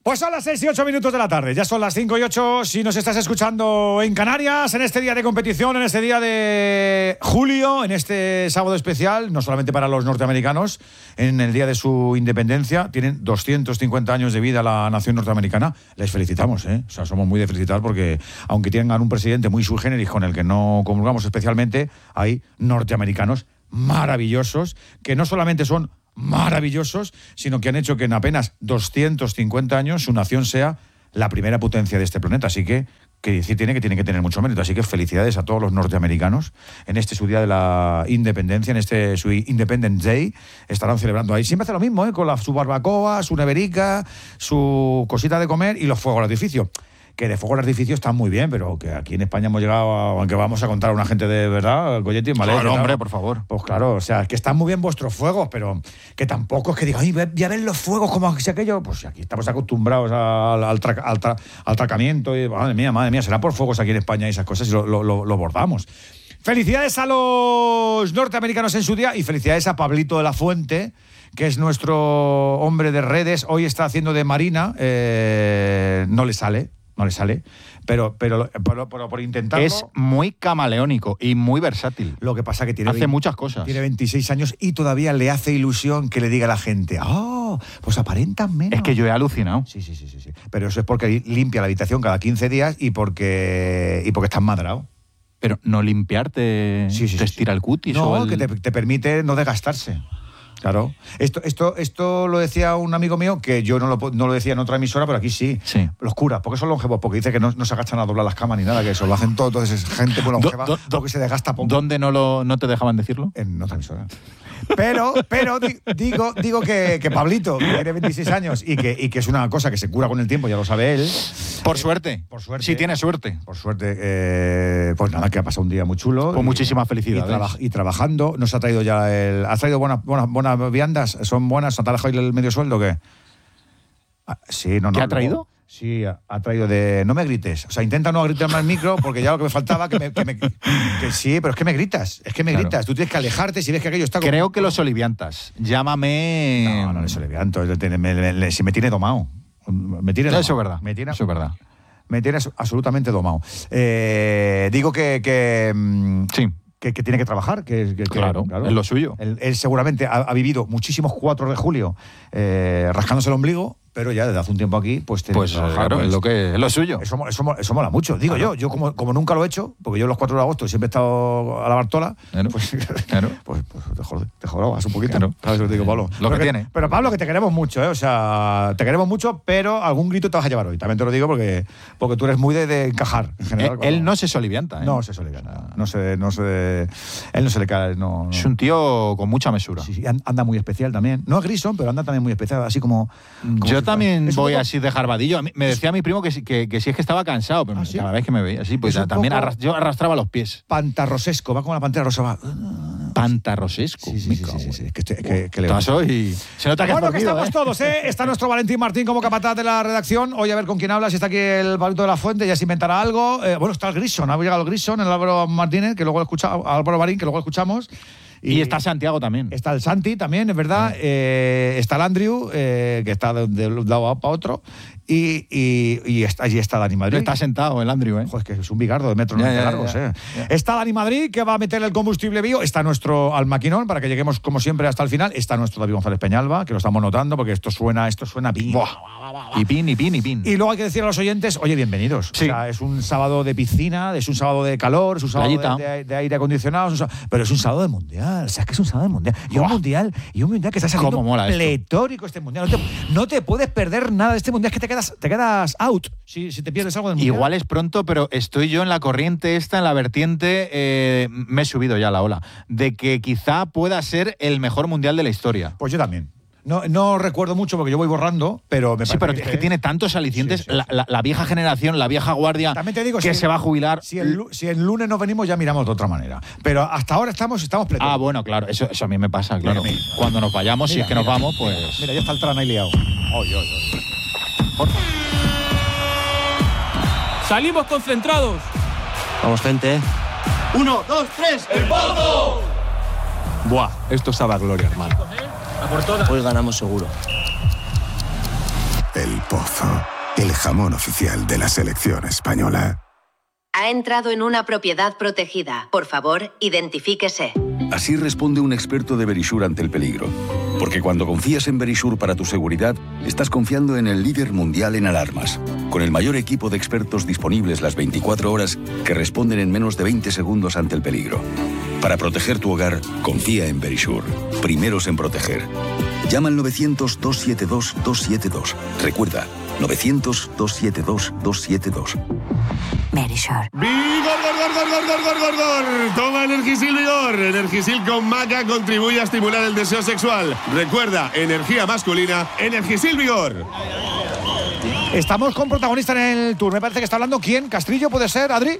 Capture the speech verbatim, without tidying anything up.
Pues son las seis y ocho minutos de la tarde, ya son las cinco y ocho si nos estás escuchando en Canarias, en este día de competición, en este día de julio, en este sábado especial, no solamente para los norteamericanos, en el día de su independencia, tienen doscientos cincuenta años de vida la nación norteamericana, les felicitamos, ¿eh? O sea, somos muy de felicitar porque aunque tengan un presidente muy sui generis con el que no comulgamos especialmente, hay norteamericanos maravillosos que no solamente son maravillosos, sino que han hecho que en apenas doscientos cincuenta años su nación sea la primera potencia de este planeta. Así que, que decir tiene que tiene que tener mucho mérito. Así que felicidades a todos los norteamericanos en este su día de la independencia, en este su Independence Day. Estarán celebrando ahí. Siempre hace lo mismo, ¿eh? Con la, su barbacoa, su neverica, su cosita de comer y los fuegos de artificio. Que de fuegos de artificio están muy bien, pero que aquí en España hemos llegado, a, aunque vamos a contar a una gente de verdad, Colletti, ¿vale? Claro, hombre, por favor. Pues claro, o sea, que están muy bien vuestros fuegos, pero que tampoco es que digan, ay, ya ven los fuegos como si aquello. Pues aquí estamos acostumbrados al, al, tra, al, tra, al tracamiento y, madre mía, madre mía, será por fuegos aquí en España y esas cosas y lo, lo, lo, lo bordamos. Felicidades a los norteamericanos en su día y felicidades a Pablito de la Fuente, que es nuestro hombre de redes. Hoy está haciendo de Marina, eh, no le sale. No le sale, pero, pero, pero, pero por intentarlo... Es muy camaleónico y muy versátil. Lo que pasa que tiene... Hace veinte, muchas cosas. Tiene veintiséis años y todavía le hace ilusión que le diga a la gente, ¡oh, pues aparentan menos! Es que yo he alucinado. Sí, sí, sí, sí, sí. Pero eso es porque limpia la habitación cada quince días y porque, y porque está madrado. Pero no limpiarte, sí, sí, te sí, estira sí. el cutis. No, o el... que te, te permite no desgastarse. Claro. Esto, esto, esto lo decía un amigo mío, que yo no lo, no lo decía en otra emisora, pero aquí sí. sí. Los curas, porque son longevos, porque dice que no, no se agachan a doblar las camas ni nada, que eso lo hacen todo, entonces es gente muy longeva, do, do, porque se desgasta poco. ¿Dónde no, lo, no te dejaban decirlo? En otra emisora. Pero, pero digo, digo que, que Pablito, que tiene veintiséis años y que, y que es una cosa que se cura con el tiempo, ya lo sabe él. Por eh, suerte. Por suerte. Sí, tiene suerte. Por suerte. Eh, pues nada, que ha pasado un día muy chulo. Con muchísimas felicidades. Y, traba, y trabajando. Nos ha traído ya el... ¿Has traído buenas, buenas, buenas viandas? ¿Son buenas? ¿Te ha dejado el medio sueldo o qué? Ah, sí, no, no. ¿Qué ha traído? Luego, sí, ha, ha traído de... No me grites. O sea, intenta no gritarme al micro porque ya lo que me faltaba que me... Que me que sí, pero es que me gritas. Es que me claro. gritas. Tú tienes que alejarte si ves que aquello está... Creo como... que lo soliviantas. Llámame... No, no le solivianto. Me, me, me, si me tiene domado. Me tiene domado. Eso es verdad. Me tiene, Eso es verdad. Me tiene absolutamente domado. Eh, digo que... que sí. Que, que tiene que trabajar, que, que claro, claro, es lo suyo. Él, él seguramente ha, ha vivido muchísimos cuatro de julio eh, rascándose el ombligo, pero ya desde hace un tiempo aquí, pues tiene pues, que trabajar. Claro, pues, es lo que es lo suyo. Eso, eso, eso mola mucho. Digo claro. yo, yo como, como nunca lo he hecho, porque yo los cuatro de agosto siempre he estado a la Bartola, claro. pues, claro. pues, pues te jodas, te jodas un poquito. Claro. ¿Sabes lo que te digo, Pablo? Lo pero que, que tiene. Pero Pablo, que te queremos mucho, ¿eh? O sea, te queremos mucho, pero algún grito te vas a llevar hoy. También te lo digo porque, porque tú eres muy de, de encajar, en general. Él, cuando... él no se solivianta, ¿eh? No se solivianta. No se, no se, él no se le cae. No, no. Es un tío con mucha mesura. Sí, sí, anda muy especial también. No es Grison, pero anda también muy especial, así como... como Yo si también voy poco... así de jarbadillo. A mí, me decía mi primo que, que, que si es que estaba cansado, pero ¿Ah, sí? cada vez que me veía así, pues también arras, yo arrastraba los pies. Pantarrosesco, va como la pantera rosa, va... Pantarrosesco. Sí, sí, sí, sí, sí, sí. Es que, que, que, que le va. Soy... Se nota que bueno, has dormido, que estamos ¿eh? todos, ¿eh? Está nuestro Valentín Martín como capataz de la redacción. Hoy a ver con quién habla, si está aquí el Pablito de la Fuente, ya se inventará algo. Eh, bueno, está el Grison, ha llegado el Grison, el Álvaro Martínez, que luego escuchamos, Álvaro Marín, que luego escuchamos. Y, y está Santiago también. Está el Santi también, es verdad. Eh, está el Andrew, eh, que está de, de un lado para otro. Y, y, y está, allí está Dani Madrid. Está sentado el Andrew, ¿eh? Joder, es que es un bigardo de metro ya, noventa ya, largos, ya, ¿eh? ya. Está Dani Madrid, que va a meter el combustible bio. Está nuestro almaquinón, para que lleguemos, como siempre, hasta el final. Está nuestro David González Peñalba, que lo estamos notando, porque esto suena, esto suena pin. Y pin, y pin, y pin. Y luego hay que decir a los oyentes, oye, bienvenidos. Sí. O sea, es un sábado de piscina, es un sábado de calor, es un sábado de, de, de aire acondicionado, es un sábado, pero es un sábado de mundial. O sea, es que es un sábado de mundial. Y un Buah. mundial, y un mundial que está saliendo pletórico este mundial. No te, no te puedes perder nada de este mundial, es que te quedas, te quedas out si, si te pierdes algo del mundial. Igual es pronto, pero estoy yo en la corriente esta, en la vertiente, eh, me he subido ya a la ola, de que quizá pueda ser el mejor mundial de la historia. Pues yo también. No, no recuerdo mucho porque yo voy borrando, pero me Sí, pero que es que tiene tantos alicientes. Sí, sí, sí. La, la, la vieja generación, la vieja guardia también te digo, que si se el, va a jubilar. Si el, si el lunes nos venimos ya miramos de otra manera. Pero hasta ahora estamos, estamos pletóricos. Ah, bueno, claro, eso, eso a mí me pasa, claro. Mira, mira. Cuando nos vayamos, mira, si es que mira, nos vamos, pues... Mira, ya está el Trana ahí liado. Oy, oy, oy. Por... ¡Salimos concentrados! Vamos, gente. Uno, dos, tres, ¡el Pozo! Buah, esto sabe a gloria, hermano. A por todas. Hoy ganamos seguro. El Pozo. jamón oficial de la selección española. Ha entrado en una propiedad protegida. Por favor, identifíquese. Así responde un experto de Verisure ante el peligro. Porque cuando confías en Verisure para tu seguridad, estás confiando en el líder mundial en alarmas, con el mayor equipo de expertos disponibles las veinticuatro horas que responden en menos de veinte segundos ante el peligro. Para proteger tu hogar, confía en Verisure. Primeros en proteger. Llama al novecientos, dos siete dos, dos siete dos. Recuerda, novecientos, dos siete dos, dos siete dos. Verisure. ¡Vigor, gor, gor, gor, gor, gor, gor, gor! Toma Energisil Vigor. Energisil con maca contribuye a estimular el deseo sexual. Recuerda, energía masculina, Energisil Vigor. Estamos con protagonista en el tour. Me parece que está hablando quién. ¿Castrillo puede ser, Adri?